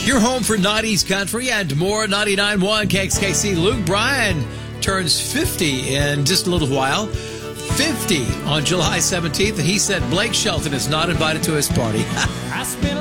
Your home for 90s country and more. 99.1 KXKC. Luke Bryan turns 50 in just a little while. 50 on July 17th. And he said Blake Shelton is not invited to his party. I spent